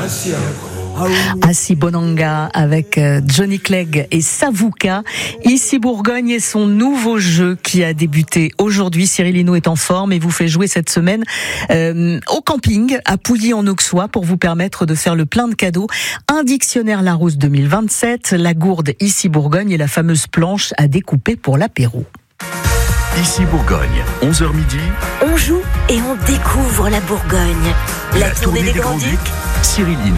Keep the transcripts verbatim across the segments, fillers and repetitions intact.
Assi Bonanga avec Johnny Clegg et Savuka. Ici Bourgogne et son nouveau jeu qui a débuté aujourd'hui. Cyril Hinault est en forme et vous fait jouer cette semaine euh, au camping à Pouilly-en-Auxois pour vous permettre de faire le plein de cadeaux. Un dictionnaire Larousse deux mille vingt-sept, la gourde Ici Bourgogne et la fameuse planche à découper pour l'apéro. Ici Bourgogne, onze heures midi. On joue et on découvre la Bourgogne. La, la tournée, tournée des, des Grands-Ducs. Cyril Hinault.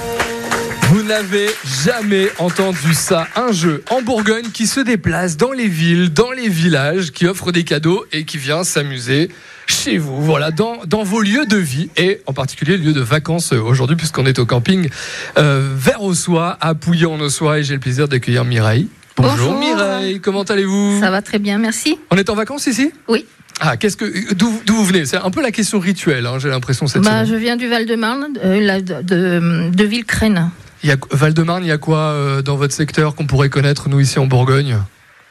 Vous n'avez jamais entendu ça, un jeu en Bourgogne qui se déplace dans les villes, dans les villages, qui offre des cadeaux et qui vient s'amuser chez vous, voilà, dans, dans vos lieux de vie et en particulier lieux de vacances aujourd'hui puisqu'on est au camping euh, vers Auxois, à Pouilly-en-Auxois et j'ai le plaisir d'accueillir Mireille. Bonjour, Bonjour Mireille, comment allez-vous ? Ça va très bien, merci. On est en vacances ici ? Oui. Ah, qu'est-ce que, d'où, d'où vous venez ? C'est un peu la question rituelle, hein, j'ai l'impression cette bah, semaine. Je viens du Val-de-Marne, de, de, de, de Villecrène. Il y a Val-de-Marne, il y a quoi euh, dans votre secteur qu'on pourrait connaître, nous, ici en Bourgogne ?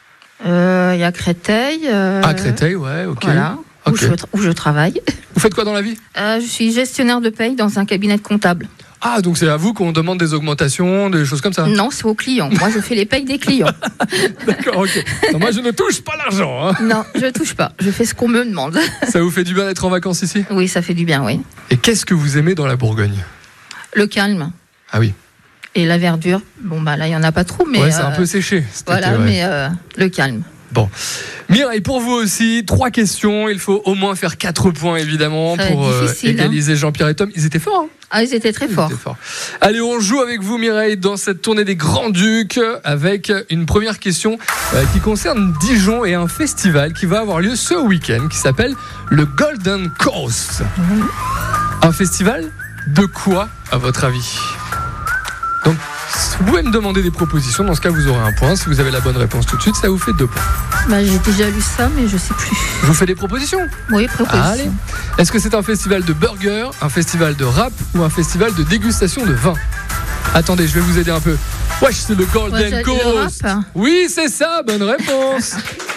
euh, Il y a Créteil. Euh, ah, Créteil, ouais, ok. Voilà, okay. Où, je, où je travaille. Vous faites quoi dans la vie ? euh, Je suis gestionnaire de paye dans un cabinet de comptable. Ah, donc c'est à vous qu'on demande des augmentations, des choses comme ça ? Non, c'est aux clients. Moi, je fais les payes des clients. D'accord, ok. Non, moi, je ne touche pas l'argent. Hein. Non, je ne touche pas. Je fais ce qu'on me demande. Ça vous fait du bien d'être en vacances ici ? Oui, ça fait du bien, oui. Et qu'est-ce que vous aimez dans la Bourgogne ? Le calme. Ah oui. Et la verdure. Bon, bah là, il n'y en a pas trop, mais... Ouais, c'est euh, un peu séché. Voilà, été, ouais. mais euh, le calme. Bon. Mireille, pour vous aussi, trois questions. Il faut au moins faire quatre points, évidemment, ça pour euh, égaliser hein. Jean-Pierre et Tom. Ils étaient forts, hein ? Ah, ils étaient très ils forts. étaient forts. Allez, on joue avec vous, Mireille, dans cette tournée des Grands-Ducs, avec une première question euh, qui concerne Dijon et un festival qui va avoir lieu ce week-end, qui s'appelle le Golden Coast. Mmh. Un festival de quoi, à votre avis ? Donc, vous pouvez me demander des propositions. Dans ce cas, vous aurez un point. Si vous avez la bonne réponse tout de suite, ça vous fait deux points. Bah, j'ai déjà lu ça, mais je sais plus. Je vous fais des propositions ? Oui, propositions. Ah, allez. Est-ce que c'est un festival de burgers, un festival de rap ou un festival de dégustation de vin ? Attendez, je vais vous aider un peu. Wesh, c'est le Golden ouais, Coast. Le rap. Oui, c'est ça, bonne réponse.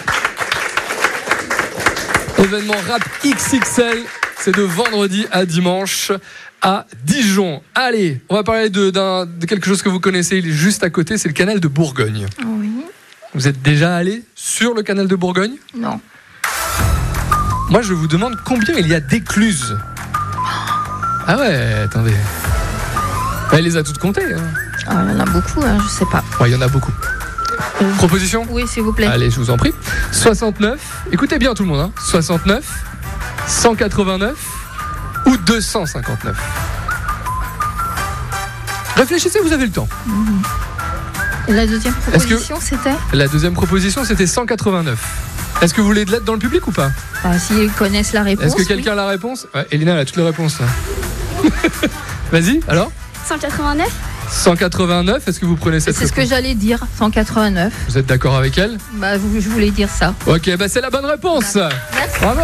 Événement rap X X L, c'est de vendredi à dimanche à Dijon. Allez, on va parler de, d'un, de quelque chose que vous connaissez, il est juste à côté, c'est le canal de Bourgogne. Oui. Vous êtes déjà allé sur le canal de Bourgogne ? Non. Moi, je vous demande combien il y a d'écluses. Ah ouais, attendez. Elle les a toutes comptées. Hein. Ah, il y en a beaucoup, hein, je sais pas. Ouais, il y en a beaucoup. Euh, Proposition ? Oui, s'il vous plaît. Allez, je vous en prie. soixante-neuf, écoutez bien tout le monde, hein. soixante-neuf, cent quatre-vingt-neuf ou deux cent cinquante-neuf. Réfléchissez, vous avez le temps. Mmh. Et la deuxième proposition, que... c'était ? La deuxième proposition, c'était cent quatre-vingt-neuf. Est-ce que vous voulez de l'aide dans le public ou pas ? Ah, s'ils connaissent la réponse. Est-ce que quelqu'un oui. a la réponse ? Ouais, Elina, elle a toutes les réponses. Vas-y, alors ? cent quatre-vingt-neuf. cent quatre-vingt-neuf, est-ce que vous prenez cette C'est réponse ? ce que j'allais dire, cent quatre-vingt-neuf. Vous êtes d'accord avec elle ? Bah, je voulais dire ça. Ok, bah c'est la bonne réponse. Merci. Bravo.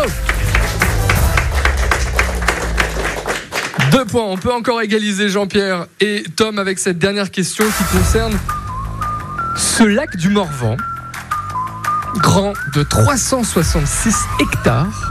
Deux points, on peut encore égaliser Jean-Pierre et Tom avec cette dernière question qui concerne ce lac du Morvan, grand de trois cent soixante-six hectares.